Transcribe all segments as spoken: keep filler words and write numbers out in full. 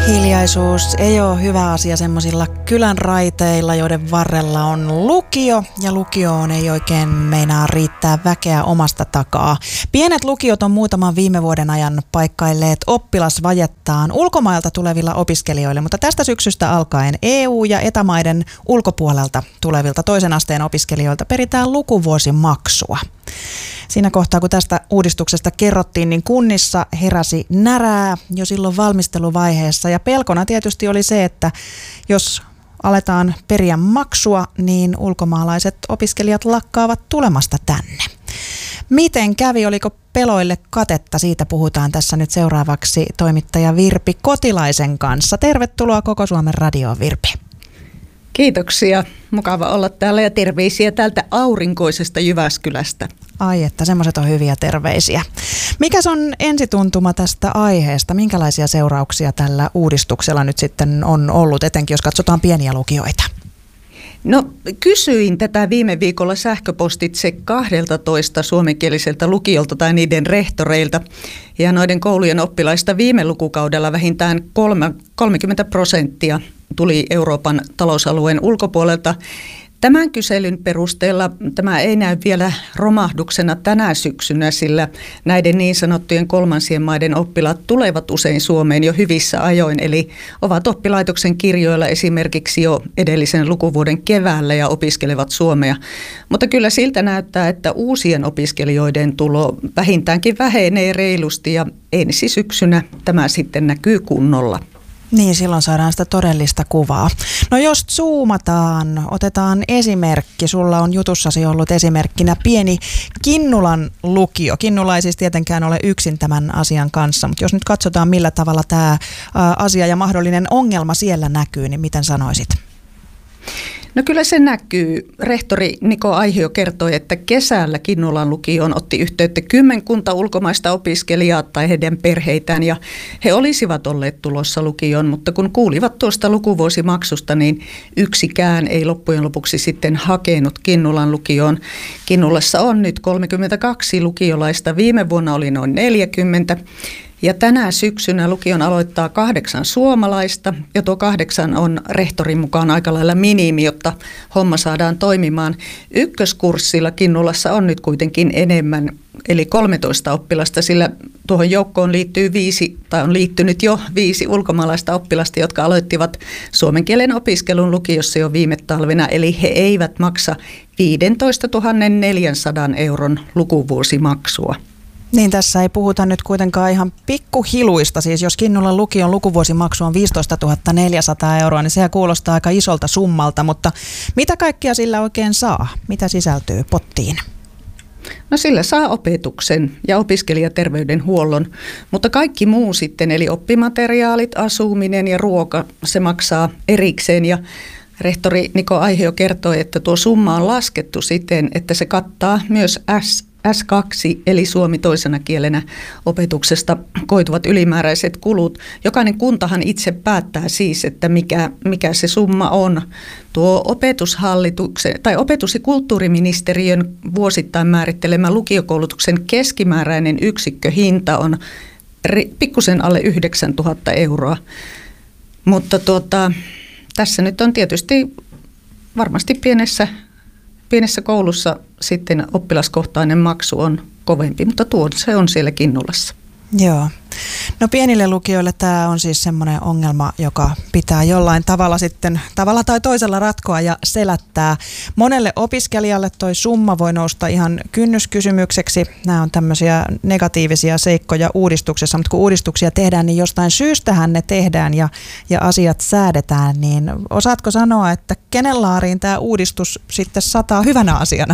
Hiljaisuus ei ole hyvä asia semmoisilla kylän raiteilla, joiden varrella on lukio, ja lukioon ei oikein meinaa riittää väkeä omasta takaa. Pienet lukiot on muutaman viime vuoden ajan paikkailleet oppilasvajettaan ulkomailta tulevilla opiskelijoille, mutta tästä syksystä alkaen E U- ja etämaiden ulkopuolelta tulevilta toisen asteen opiskelijoilta peritään lukuvuosimaksua. Siinä kohtaa, kun tästä uudistuksesta kerrottiin, niin kunnissa heräsi närää jo silloin valmisteluvaiheessa. Ja pelkona tietysti oli se, että jos aletaan periä maksua, niin ulkomaalaiset opiskelijat lakkaavat tulemasta tänne. Miten kävi? Oliko peloille katetta? Siitä puhutaan tässä nyt seuraavaksi toimittaja Virpi Kotilaisen kanssa. Tervetuloa Koko Suomen radioon, Virpi. Kiitoksia. Mukava olla täällä ja terveisiä täältä aurinkoisesta Jyväskylästä. Ai että, semmoiset on hyviä terveisiä. Mikäs on ensituntuma tästä aiheesta? Minkälaisia seurauksia tällä uudistuksella nyt sitten on ollut, etenkin jos katsotaan pieniä lukioita? No, kysyin tätä viime viikolla sähköpostitse kahdeltatoista suomenkieliseltä lukiolta tai niiden rehtoreilta. Ja noiden koulujen oppilaista viime lukukaudella vähintään kolmekymmentä prosenttia tuli Euroopan talousalueen ulkopuolelta. Tämän kyselyn perusteella tämä ei näy vielä romahduksena tänä syksynä, sillä näiden niin sanottujen kolmansien maiden oppilaat tulevat usein Suomeen jo hyvissä ajoin, eli ovat oppilaitoksen kirjoilla esimerkiksi jo edellisen lukuvuoden keväällä ja opiskelevat suomea. Mutta kyllä siltä näyttää, että uusien opiskelijoiden tulo vähintäänkin vähenee reilusti ja ensi syksynä tämä sitten näkyy kunnolla. Niin, silloin saadaan sitä todellista kuvaa. No jos zoomataan, otetaan esimerkki. Sulla on jutussasi ollut esimerkkinä pieni Kinnulan lukio. Kinnula ei siis tietenkään ole yksin tämän asian kanssa, mutta jos nyt katsotaan millä tavalla tämä asia ja mahdollinen ongelma siellä näkyy, niin miten sanoisit? No kyllä se näkyy. Rehtori Niko Aihio kertoi, että kesällä Kinnulan lukioon otti yhteyttä kymmenkunta ulkomaista opiskelijaa tai heidän perheitään ja he olisivat olleet tulossa lukioon, mutta kun kuulivat tuosta lukuvuosimaksusta, niin yksikään ei loppujen lopuksi sitten hakenut Kinnulan lukioon. Kinnulassa on nyt kolmekymmentäkaksi lukiolaista, viime vuonna oli noin neljäkymmentä. Ja tänä syksynä lukion aloittaa kahdeksan suomalaista, ja tuo kahdeksan on rehtorin mukaan aika lailla minimi, jotta homma saadaan toimimaan. Ykköskurssilla Kinnulassa on nyt kuitenkin enemmän, eli kolmetoista oppilasta, sillä tuohon joukkoon liittyy viisi, tai on liittynyt jo viisi ulkomaalaista oppilasta, jotka aloittivat suomen kielen opiskelun lukiossa jo viime talvena, eli he eivät maksa viisitoistatuhatta neljäsataa euron lukuvuosimaksua. Niin, tässä ei puhuta nyt kuitenkaan ihan pikkuhiluista. Siis jos Kinnulan lukion lukuvuosimaksu on viisitoistatuhatta neljäsataa euroa, niin sehän kuulostaa aika isolta summalta. Mutta mitä kaikkia sillä oikein saa? Mitä sisältyy pottiin? No sillä saa opetuksen ja opiskelijaterveydenhuollon, mutta kaikki muu sitten, eli oppimateriaalit, asuminen ja ruoka, se maksaa erikseen. Ja rehtori Niko Aihio kertoi, että tuo summa on laskettu siten, että se kattaa myös S S kaksi eli suomi toisena kielenä opetuksesta koituvat ylimääräiset kulut. Jokainen kuntahan itse päättää siis, että mikä, mikä se summa on. Tuo opetushallituksen tai opetus- ja kulttuuriministeriön vuosittain määrittelemä lukiokoulutuksen keskimääräinen yksikköhinta on ri, pikkusen alle yhdeksäntuhatta euroa. Mutta tuota, tässä nyt on tietysti varmasti pienessä Pienessä koulussa sitten oppilaskohtainen maksu on kovempi, mutta tuo se on siellä Kinnulassa. Joo. No pienille lukioille tämä on siis semmoinen ongelma, joka pitää jollain tavalla sitten tavalla tai toisella ratkoa ja selättää. Monelle opiskelijalle toi summa voi nousta ihan kynnyskysymykseksi. Nämä on tämmöisiä negatiivisia seikkoja uudistuksessa, mutta kun uudistuksia tehdään, niin jostain syystähän ne tehdään ja, ja asiat säädetään. Niin osaatko sanoa, että kenen laariin tämä uudistus sitten sataa hyvänä asiana?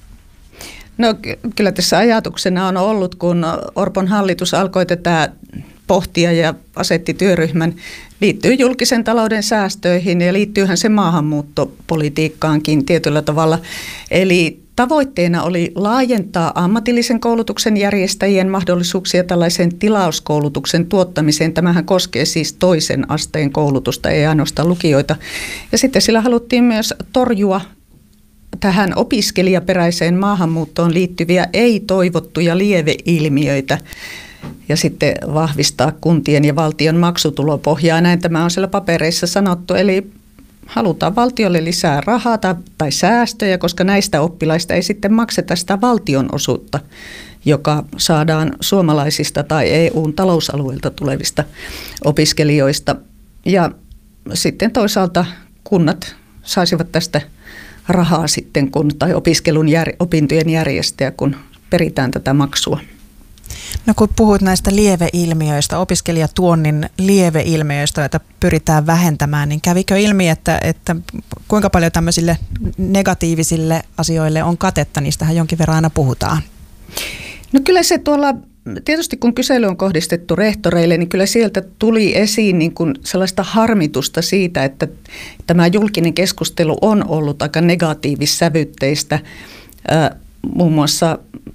No kyllä tässä ajatuksena on ollut, kun Orpon hallitus alkoi tätä pohtia ja asetti työryhmän, liittyy julkisen talouden säästöihin ja liittyyhän se maahanmuuttopolitiikkaankin tietyllä tavalla. Eli tavoitteena oli laajentaa ammatillisen koulutuksen järjestäjien mahdollisuuksia tällaisen tilauskoulutuksen tuottamiseen. Tämähän koskee siis toisen asteen koulutusta, ei ainoastaan lukioita. Ja sitten sillä haluttiin myös torjua tähän opiskelijaperäiseen maahanmuuttoon liittyviä ei-toivottuja lieveilmiöitä. ja sitten vahvistaa kuntien ja valtion maksutulopohjaa. Näin tämä on siellä papereissa sanottu, eli halutaan valtiolle lisää rahaa tai, tai säästöjä, koska näistä oppilaista ei sitten makseta sitä valtion osuutta, joka saadaan suomalaisista tai E U:n talousalueelta tulevista opiskelijoista. Ja sitten toisaalta kunnat saisivat tästä rahaa sitten, kun, tai opiskelun jär, opintojen järjestäjä, kun peritään tätä maksua. No kun puhuit näistä lieveilmiöistä, opiskelijatuonnin lieveilmiöistä, joita pyritään vähentämään, niin kävikö ilmi, että, että kuinka paljon tämmöisille negatiivisille asioille on katetta? Niistähän jonkin verran aina puhutaan. No kyllä se tuolla, tietysti kun kysely on kohdistettu rehtoreille, niin kyllä sieltä tuli esiin niin kuin sellaista harmitusta siitä, että tämä julkinen keskustelu on ollut aika negatiivissävytteistä. Muun muassa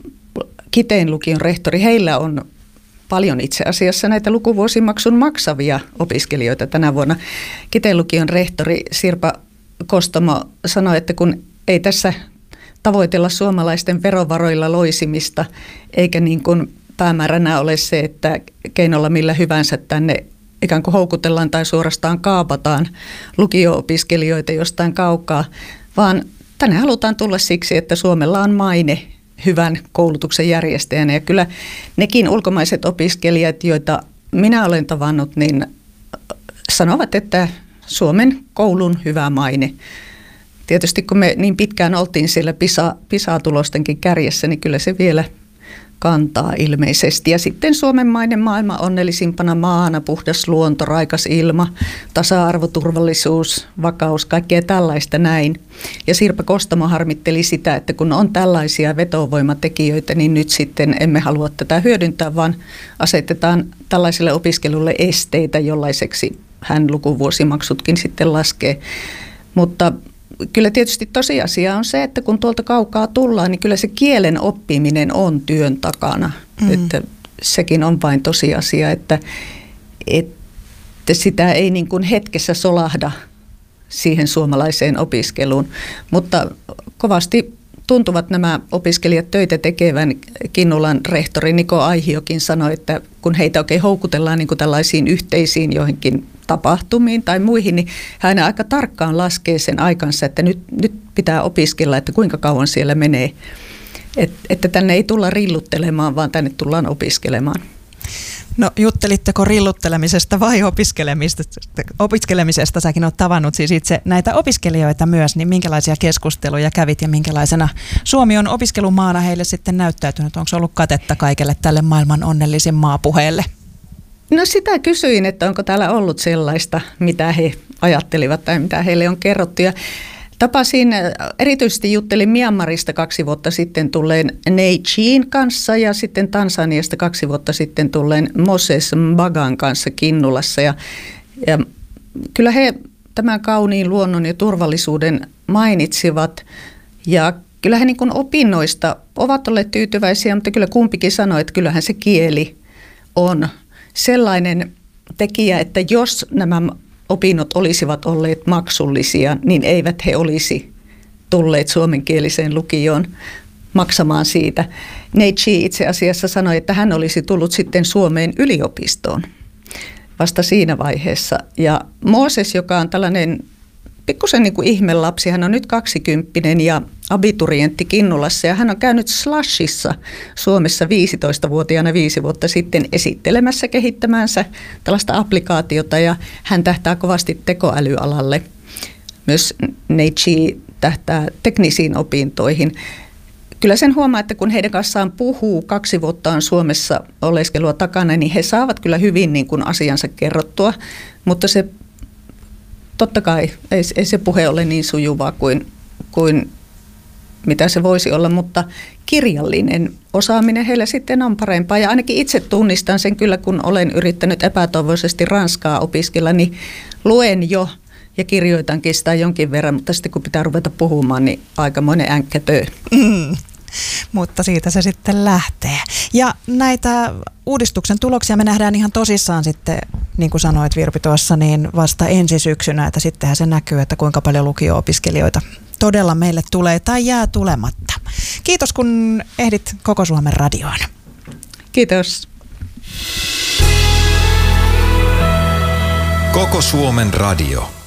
Kiteen lukion rehtori, heillä on paljon itse asiassa näitä lukuvuosimaksun maksavia opiskelijoita tänä vuonna. Kiteen lukion rehtori Sirpa Kostomo sanoi, että kun ei tässä tavoitella suomalaisten verovaroilla loisimista, eikä niin kuin päämääränä ole se, että keinolla millä hyvänsä tänne ikään kuin houkutellaan tai suorastaan kaapataan lukio-opiskelijoita jostain kaukaa, vaan tänne halutaan tulla siksi, että Suomella on maine hyvän koulutuksen järjestäjänä. Ja kyllä nekin ulkomaiset opiskelijat, joita minä olen tavannut, niin sanovat, että Suomen koulun hyvä maine. Tietysti kun me niin pitkään oltiin siellä PISA, PISA-tulostenkin kärjessä, niin kyllä se vielä kantaa ilmeisesti. Ja sitten Suomen maine maailman onnellisimpana maana, puhdas luonto, raikas ilma, tasa-arvo, turvallisuus, vakaus, kaikkea tällaista näin. Ja Sirpa Kostomo harmitteli sitä, että kun on tällaisia vetovoimatekijöitä, niin nyt sitten emme halua tätä hyödyntää, vaan asetetaan tällaiselle opiskelulle esteitä, jollaiseksi hän lukuvuosimaksutkin sitten laskee. Mutta kyllä tietysti tosiasia on se, että kun tuolta kaukaa tullaan, niin kyllä se kielen oppiminen on työn takana. Mm. Että sekin on vain tosiasia, että, että sitä ei niin kuin hetkessä solahda siihen suomalaiseen opiskeluun. Mutta kovasti tuntuvat nämä opiskelijat töitä tekevän. Kinnulan rehtori Niko Aihiokin sanoi, että kun heitä oikein houkutellaan niin kuin tällaisiin yhteisiin johonkin tapahtumiin tai muihin, niin hän aika tarkkaan laskee sen aikansa, että nyt, nyt pitää opiskella, että kuinka kauan siellä menee. Et, että tänne ei tulla rilluttelemaan, vaan tänne tullaan opiskelemaan. No juttelitteko rilluttelemisesta vai opiskelemisesta? Opiskelemisesta säkin olet tavannut siis itse näitä opiskelijoita myös, niin minkälaisia keskusteluja kävit ja minkälaisena Suomi on opiskelumaana heille sitten näyttäytynyt? Onko ollut katetta kaikelle tälle maailman onnellisin maapuheelle? No sitä kysyin, että onko täällä ollut sellaista, mitä he ajattelivat tai mitä heille on kerrottu. Ja tapasin, erityisesti juttelin Myanmarista kaksi vuotta sitten tulleen Nei Chiin kanssa ja sitten Tansaniasta kaksi vuotta sitten tulleen Moses Mbagan kanssa Kinnulassa. Ja, ja kyllä he tämän kauniin luonnon ja turvallisuuden mainitsivat ja kyllä he niin kuin opinnoista ovat olleet tyytyväisiä, mutta kyllä kumpikin sanoi, että kyllähän se kieli on sellainen tekijä, että jos nämä opinnot olisivat olleet maksullisia, niin eivät he olisi tulleet suomenkieliseen lukioon maksamaan siitä. Nei Chi itse asiassa sanoi, että hän olisi tullut sitten Suomeen yliopistoon vasta siinä vaiheessa. Ja Mooses, joka on tällainen pikkusen niin kuin ihmelapsi, hän on nyt kaksikymppinen ja abiturientti Kinnulassa ja hän on käynyt Slashissa Suomessa viisitoistavuotiaana viisi vuotta sitten esittelemässä kehittämänsä tällaista applikaatiota ja hän tähtää kovasti tekoälyalalle. Myös Nei Chi tähtää teknisiin opintoihin. Kyllä sen huomaa, että kun heidän kanssaan puhuu kaksi vuotta on Suomessa oleskelua takana, niin he saavat kyllä hyvin niin kuin asiansa kerrottua, mutta se totta kai ei, ei se puhe ole niin sujuvaa kuin, kuin mitä se voisi olla, mutta kirjallinen osaaminen heillä sitten on parempaa. Ja ainakin itse tunnistan sen kyllä, kun olen yrittänyt epätoivoisesti ranskaa opiskella, niin luen jo ja kirjoitankin sitä jonkin verran, mutta sitten kun pitää ruveta puhumaan, niin aikamoinen änkkätö. Mm. Mutta siitä se sitten lähtee. Ja näitä uudistuksen tuloksia me nähdään ihan tosissaan sitten, niin kuin sanoit Virpi tuossa, niin vasta ensi syksynä, että sittenhän se näkyy, että kuinka paljon lukio-opiskelijoita todella meille tulee tai jää tulematta. Kiitos kun ehdit Koko Suomen radioon. Kiitos. Koko Suomen radio.